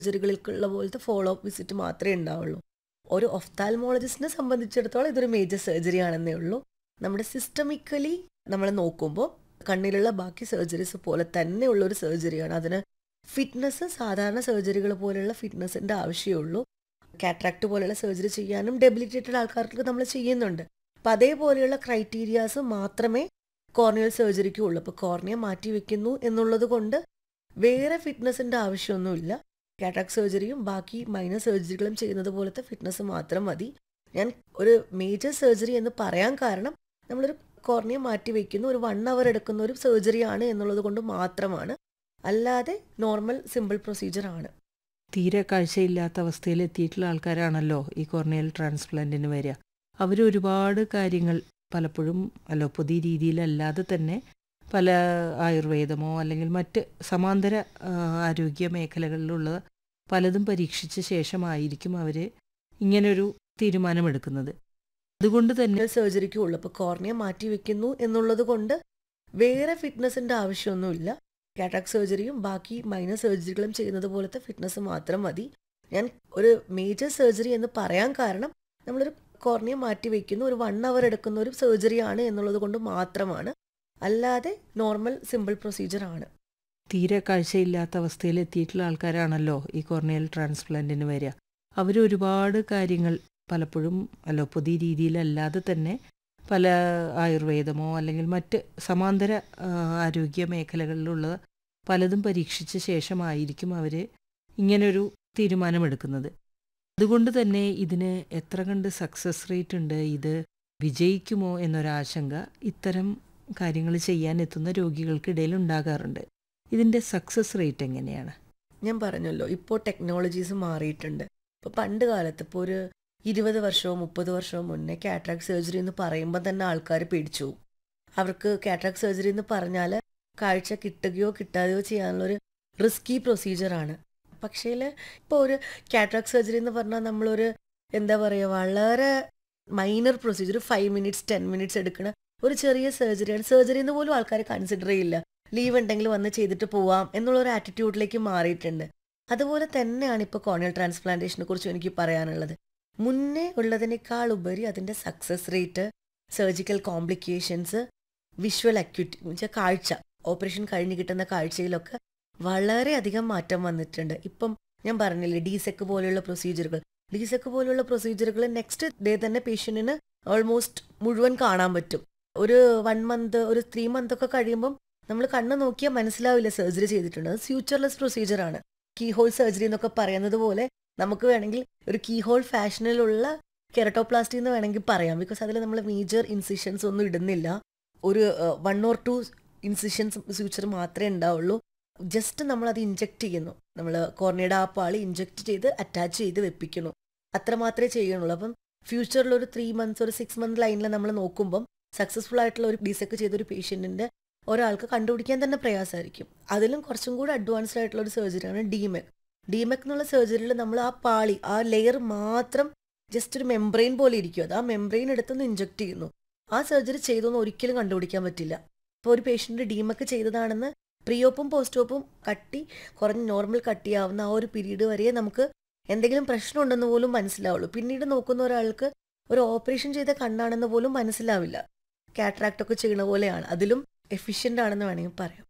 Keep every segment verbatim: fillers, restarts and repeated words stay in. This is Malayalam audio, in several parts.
സർജറികൾക്കുള്ള പോലത്തെ ഫോളോ അപ്പ് വിസിറ്റ് മാത്രമേ ഉണ്ടാവുള്ളൂ. ഒരു ഒഫ്താൽമോളജിസ്റ്റിനെ സംബന്ധിച്ചിടത്തോളം ഇതൊരു മേജർ സർജറി ആണെന്നേ ഉള്ളൂ. നമ്മുടെ സിസ്റ്റമിക്കലി നമ്മൾ നോക്കുമ്പോൾ കണ്ണിലുള്ള ബാക്കി സർജറീസ് പോലെ തന്നെയുള്ള ഒരു സർജറിയാണ്. അതിന് ഫിറ്റ്നസ് സാധാരണ സർജറികൾ പോലെയുള്ള ഫിറ്റ്നസിൻ്റെ ആവശ്യമുള്ളൂ. കാറ്ററാക്ട് പോലെയുള്ള സർജറി ചെയ്യാനും ഡെബിലിറ്റേറ്റഡ് ആൾക്കാർക്ക് നമ്മൾ ചെയ്യുന്നുണ്ട്. അപ്പം അതേപോലെയുള്ള ക്രൈറ്റീരിയാസ് മാത്രമേ കോർണിയൽ സർജറിക്ക് ഉള്ളൂ. അപ്പോൾ കോർണിയ മാറ്റി വെക്കുന്നു എന്നുള്ളത് കൊണ്ട് വേറെ ഫിറ്റ്നസിൻ്റെ ആവശ്യമൊന്നുമില്ല. കാറ്ററാക്ട് സർജറിയും ബാക്കി മൈനർ സർജറികളും ചെയ്യുന്നത് പോലത്തെ ഫിറ്റ്നസ് മാത്രം മതി. ഞാൻ ഒരു മേജർ സർജറി എന്ന് പറയാൻ കാരണം നമ്മളൊരു കോർണിയ മാറ്റി വയ്ക്കുന്നു, ഒരു വൺ അവർ എടുക്കുന്ന ഒരു സർജറിയാണ് എന്നുള്ളത് കൊണ്ട് മാത്രമാണ്. അല്ലാതെ നോർമൽ സിമ്പിൾ പ്രൊസീജിയർ ആണ്. തീരെ കാഴ്ചയില്ലാത്ത അവസ്ഥയിൽ എത്തിയിട്ടുള്ള ആൾക്കാരാണല്ലോ ഈ കോർണിയൽ ട്രാൻസ്പ്ലാന്റിന് വരിക. അവർ ഒരുപാട് കാര്യങ്ങൾ പലപ്പോഴും അലോപ്പതി രീതിയിലല്ലാതെ തന്നെ പല ആയുർവേദമോ അല്ലെങ്കിൽ മറ്റ് സമാന്തര ആരോഗ്യ മേഖലകളിലുള്ള പലതും പരീക്ഷിച്ച ശേഷമായിരിക്കും അവർ ഇങ്ങനൊരു തീരുമാനമെടുക്കുന്നത്. അതുകൊണ്ട് തന്നെ സർജറിക്ക് ഉള്ളൂ. അപ്പോൾ കോർണിയ മാറ്റി വെക്കുന്നു എന്നുള്ളത് കൊണ്ട് വേറെ ഫിറ്റ്നസിൻ്റെ ആവശ്യമൊന്നുമില്ല. കാറ്ററാക്ട് സർജറിയും ബാക്കി മൈനർ സർജറികളും ചെയ്യുന്നത് പോലത്തെ ഫിറ്റ്നസ് മാത്രം മതി. ഞാൻ ഒരു മേജർ സർജറി എന്ന് പറയാൻ കാരണം നമ്മളൊരു കോർണിയ മാറ്റി വയ്ക്കുന്നു, ഒരു വൺ അവർ എടുക്കുന്ന ഒരു സർജറിയാണ് എന്നുള്ളത് കൊണ്ട് മാത്രമാണ്. അല്ലാതെ നോർമൽ സിമ്പിൾ പ്രൊസീജിയർ ആണ്. തീരെ കാഴ്ചയില്ലാത്ത അവസ്ഥയിൽ എത്തിയിട്ടുള്ള ആൾക്കാരാണല്ലോ ഈ കോർണിയൽ ട്രാൻസ്പ്ലാന്റിന് വരിക. അവർ ഒരുപാട് കാര്യങ്ങൾ പലപ്പോഴും അലോപ്പതി രീതിയിലല്ലാതെ തന്നെ പല ആയുർവേദമോ അല്ലെങ്കിൽ മറ്റ് സമാന്തര ആരോഗ്യ മേഖലകളിലുള്ള പലതും പരീക്ഷിച്ച ശേഷമായിരിക്കും അവർ ഇങ്ങനൊരു തീരുമാനമെടുക്കുന്നത്. അതുകൊണ്ട് തന്നെ ഇതിന് എത്ര കണ്ട് സക്സസ് റേറ്റ് ഉണ്ട്, ഇത് വിജയിക്കുമോ എന്നൊരാശങ്ക ഇത്തരം കാര്യങ്ങൾ ചെയ്യാൻ എത്തുന്ന രോഗികൾക്കിടയിൽ ഉണ്ടാകാറുണ്ട്. ഇതിൻ്റെ സക്സസ് റേറ്റ് എങ്ങനെയാണ്? ഞാൻ പറഞ്ഞല്ലോ, ഇപ്പോൾ ടെക്നോളജീസ് മാറിയിട്ടുണ്ട്. ഇപ്പോൾ പണ്ട് കാലത്ത് ഇപ്പോൾ ഒരു ഇരുപത് വർഷമോ മുപ്പത് വർഷമോ മുന്നേ കാറ്ററാക്ട് സർജറി എന്ന് പറയുമ്പോൾ തന്നെ ആൾക്കാർ പേടിച്ചു. അവർക്ക് കാറ്ററാക്ട് സർജറി എന്ന് പറഞ്ഞാൽ കാഴ്ച കിട്ടുകയോ കിട്ടാതെയോ ചെയ്യാനുള്ളൊരു റിസ്കി പ്രൊസീജിയറാണ്. പക്ഷേ ഇപ്പോൾ ഒരു കാറ്ററാക്ട് സർജറി എന്ന് പറഞ്ഞാൽ നമ്മളൊരു എന്താ പറയുക, വളരെ minor procedure, five minutes ten minutes എടുക്കുന്ന ഒരു ചെറിയ സർജറിയാണ്. സർജറി എന്ന് പോലും ആൾക്കാർ കൺസിഡർ ചെയ്യില്ല. ലീവ് ഉണ്ടെങ്കിൽ വന്ന് ചെയ്തിട്ട് പോവാം എന്നുള്ളൊരു ആറ്റിറ്റ്യൂഡിലേക്ക് മാറിയിട്ടുണ്ട്. അതുപോലെ തന്നെയാണ് ഇപ്പോൾ കോർണിയൽ ട്രാൻസ്പ്ലാന്റേഷനെ കുറിച്ച് എനിക്ക് പറയാനുള്ളത്. മുന്നേ ഉള്ളതിനേക്കാൾ ഉപരി അതിൻ്റെ success rate, surgical complications, visual acuity വെച്ചാൽ കാഴ്ച, ഓപ്പറേഷൻ കഴിഞ്ഞ് കിട്ടുന്ന കാഴ്ചയിലൊക്കെ വളരെയധികം മാറ്റം വന്നിട്ടുണ്ട്. ഇപ്പം ഞാൻ പറഞ്ഞില്ലേ, ഡിസെക്ക് പോലെയുള്ള പ്രൊസീജിയറുകൾ ഡിസെക്ക് പോലെയുള്ള പ്രൊസീജിയറുകൾ നെക്സ്റ്റ് ഡേ തന്നെ പേഷ്യൻറ്റിന് ഓൾമോസ്റ്റ് മുഴുവൻ കാണാൻ പറ്റും. ഒരു വൺ മന്ത് ഒരു ത്രീ മന്ത് ഒക്കെ കഴിയുമ്പം നമ്മൾ കണ്ണ് നോക്കിയാൽ മനസ്സിലാവില്ല സർജറി ചെയ്തിട്ടുണ്ട്. അത് ഫ്യൂച്ചർലെസ് പ്രൊസീജിയറാണ്. കീ ഹോൾ സർജറി എന്നൊക്കെ പറയുന്നത് പോലെ നമുക്ക് വേണമെങ്കിൽ ഒരു കീ ഹോൾ ഫാഷനിലുള്ള കെറട്ടോപ്ലാസ്റ്റി എന്ന് വേണമെങ്കിൽ പറയാം. ബിക്കോസ് അതിൽ നമ്മൾ മേജർ ഇൻസിഷൻസ് ഒന്നും ഇടുന്നില്ല. ഒരു one or to incisions future മാത്രമേ ഉണ്ടാവുള്ളൂ. ജസ്റ്റ് നമ്മളത് ഇഞ്ചെക്ട് ചെയ്യുന്നു, നമ്മൾ കോർണിയയുടെ ആ പാളി ഇഞ്ചെക്ട് ചെയ്ത് അറ്റാച്ച് ചെയ്ത് വെപ്പിക്കുന്നു, അത്ര മാത്രമേ ചെയ്യുന്നുള്ളൂ. അപ്പം ഫ്യൂച്ചറിൽ ഒരു ത്രീ മന്ത്സ് ഒരു സിക്സ് മന്ത് ലൈനിൽ നമ്മൾ നോക്കുമ്പം സക്സസ്ഫുൾ ആയിട്ടുള്ള ഒരു ഡിസെക്ക് ചെയ്തൊരു പേഷ്യൻറ്റിൻ്റെ ഒരാൾക്ക് കണ്ടുപിടിക്കാൻ തന്നെ പ്രയാസമായിരിക്കും. അതിലും കുറച്ചും കൂടി അഡ്വാൻസ്ഡ് ആയിട്ടുള്ള ഒരു സർജറിയാണ് ഡിമെക്. ഡിമെക് എന്നുള്ള സർജറിയിൽ നമ്മൾ ആ പാളി, ആ ലെയർ മാത്രം ജസ്റ്റ് ഒരു മെംബ്രെയിൻ പോലെ ഇരിക്കും. അത് ആ മെംബ്രെയിൻ എടുത്തൊന്ന് ഇഞ്ചെക്ട് ചെയ്യുന്നു. ആ സർജറി ചെയ്തൊന്നും ഒരിക്കലും കണ്ടുപിടിക്കാൻ പറ്റില്ല. ഇപ്പോൾ ഒരു പേഷ്യൻ്റ് ഡിമെക് ചെയ്തതാണെന്ന് പ്രീഓപ്പും പോസ്റ്റോപ്പും കട്ടി കുറഞ്ഞ് നോർമൽ കട്ടിയാവുന്ന ആ ഒരു പീരീഡ് വരെ നമുക്ക് എന്തെങ്കിലും പ്രശ്നമുണ്ടെന്ന് പോലും മനസ്സിലാവുള്ളൂ. പിന്നീട് നോക്കുന്ന ഒരാൾക്ക് ഒരു ഓപ്പറേഷൻ ചെയ്ത കണ്ണാണെന്ന് പോലും മനസ്സിലാവില്ല. കാറ്ററാക്ട് ഒക്കെ ചെയ്യുന്ന പോലെയാണ്. അതിലും എഫിഷ്യൻ്റ് ആണെന്ന് വേണമെങ്കിൽ പറയാം.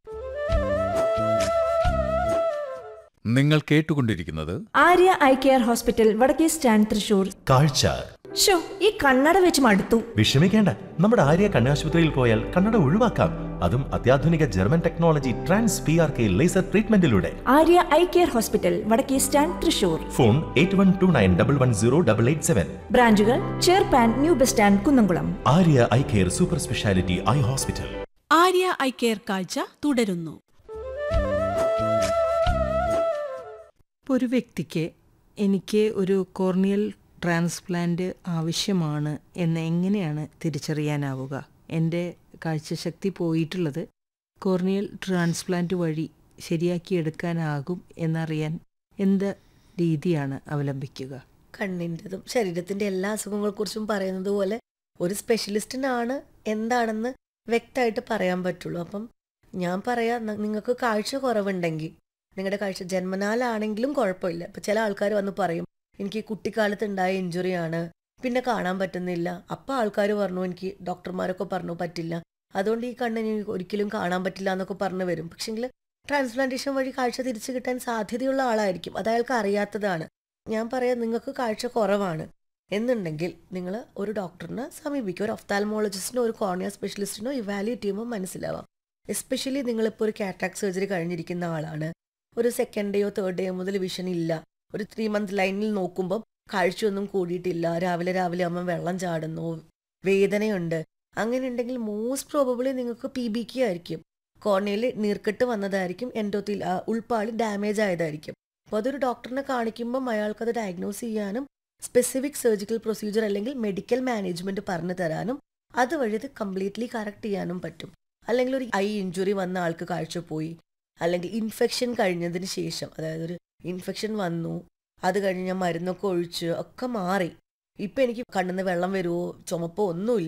നിങ്ങൾ കേട്ടുകൊണ്ടിരിക്കുന്നത് ആര്യ ഐ കെയർ ഹോസ്പിറ്റൽ, വടക്കേ സ്റ്റാൻഡ്, തൃശൂർ. കാഴ്ച ഷോ ഈ കണ്ണട വെച്ച് മടുത്തു. വിഷമിക്കേണ്ട, നമ്മുടെ ആര്യ കണ്ണാശുപത്രിയിൽ പോയാൽ കണ്ണട ഒഴിവാക്കാം. അതും അത്യാധുനിക German technology trans P R K laser ട്രീറ്റ്മെന്റിലൂടെ. Arya eye care hospital, വടക്കേ stand, Thrissur. Phone eight one two nine double one zero double eight seven. ബ്രാഞ്ചുകൾ ചേർപ്പാൻ, new bus stand, Kunnamkulam. Arya eye care super speciality eye hospital. Arya eye care കാഴ്ച തുടരുന്നു. ഒരു വ്യക്തിക്ക് എനിക്ക് ഒരു കോർണിയൽ ട്രാൻസ്പ്ലാന്റ് ആവശ്യമാണ് എന്ന് എങ്ങനെയാണ് തിരിച്ചറിയാനാവുക? എൻ്റെ കാഴ്ചശക്തി പോയിട്ടുള്ളത് കോർണിയൽ ട്രാൻസ്പ്ലാന്റ് വഴി ശരിയാക്കിയെടുക്കാനാകും എന്നറിയാൻ എന്ത് രീതിയാണ് അവലംബിക്കുക? കണ്ണിൻ്റെതും ശരീരത്തിൻ്റെ എല്ലാ അസുഖങ്ങളെക്കുറിച്ചും പറയുന്നത് പോലെ ഒരു സ്പെഷ്യലിസ്റ്റിനാണ് എന്താണെന്ന് വ്യക്തമായിട്ട് പറയാൻ പറ്റുള്ളൂ. അപ്പം ഞാൻ പറയാം, നിങ്ങൾക്ക് കാഴ്ച കുറവുണ്ടെങ്കിൽ നിങ്ങളുടെ കാഴ്ച ജന്മനാലാണെങ്കിലും കുഴപ്പമില്ല. ഇപ്പം ചില ആൾക്കാർ വന്ന് പറയും എനിക്ക് കുട്ടിക്കാലത്ത് ഉണ്ടായ ഇഞ്ചുറിയാണ്, പിന്നെ കാണാൻ പറ്റുന്നില്ല. അപ്പം ആൾക്കാർ പറഞ്ഞു, എനിക്ക് ഡോക്ടർമാരൊക്കെ പറഞ്ഞു പറ്റില്ല, അതുകൊണ്ട് ഈ കണ്ണിന് ഒരിക്കലും കാണാൻ പറ്റില്ല എന്നൊക്കെ പറഞ്ഞു വരും. പക്ഷെങ്കിൽ ട്രാൻസ്പ്ലാന്റേഷൻ വഴി കാഴ്ച തിരിച്ചു കിട്ടാൻ സാധ്യതയുള്ള ആളായിരിക്കും, അത് അയാൾക്ക് അറിയാത്തതാണ്. ഞാൻ പറയാം, നിങ്ങൾക്ക് കാഴ്ച കുറവാണ് എന്നുണ്ടെങ്കിൽ നിങ്ങൾ ഒരു ഡോക്ടറിനെ സമീപിക്കുക. ഒരു ഒഫ്താൽമോളജിസ്റ്റിനോ ഒരു കോർണിയ സ്പെഷ്യലിസ്റ്റിനോ ഇവാലുവേറ്റ് ചെയ്യുമ്പോൾ മനസ്സിലാവാം. എസ്പെഷ്യലി നിങ്ങളിപ്പോൾ ഒരു കാറ്ററാക്ട് സർജറി കഴിഞ്ഞിരിക്കുന്ന ആളാണ്, ഒരു സെക്കൻഡ് ഡേയോ തേർഡ് ഡേയോ മുതൽ വിഷൻ ഇല്ല, ഒരു ത്രീ മന്ത് ലൈനിൽ നോക്കുമ്പോൾ കാഴ്ചയൊന്നും കൂടിയിട്ടില്ല, രാവിലെ രാവിലെ ആകുമ്പോൾ വെള്ളം ചാടുന്നു, വേദനയുണ്ട്, അങ്ങനെ ഉണ്ടെങ്കിൽ മോസ്റ്റ് പ്രോബബിളി നിങ്ങൾക്ക് പി ബി കെ ആയിരിക്കും. കോർണിയയിൽ നീർക്കെട്ട് വന്നതായിരിക്കും, എൻഡോത്തിൽ ഉൾപ്പാളി ഡാമേജ് ആയതായിരിക്കും. അപ്പോൾ അതൊരു ഡോക്ടറിനെ കാണിക്കുമ്പം അയാൾക്കത് ഡയഗ്നോസ് ചെയ്യാനും സ്പെസിഫിക് സർജിക്കൽ പ്രൊസീജിയർ അല്ലെങ്കിൽ മെഡിക്കൽ മാനേജ്മെൻറ്റ് പറഞ്ഞു തരാനും അതുവഴി ഇത് കംപ്ലീറ്റ്ലി കറക്റ്റ് ചെയ്യാനും പറ്റും. അല്ലെങ്കിൽ ഒരു ഐ ഇഞ്ചുറി വന്ന ആൾക്ക് കാഴ്ച പോയി, അല്ലെങ്കിൽ ഇൻഫെക്ഷൻ കഴിഞ്ഞതിന് ശേഷം, അതായത് ഒരു ഇൻഫെക്ഷൻ വന്നു, അത് കഴിഞ്ഞ് ഞാൻ മരുന്നൊക്കെ ഒഴിച്ച് ഒക്കെ മാറി, ഇപ്പം എനിക്ക് കണ്ണിന്ന് വെള്ളം വരുമോ ചുമപ്പോ ഒന്നുമില്ല,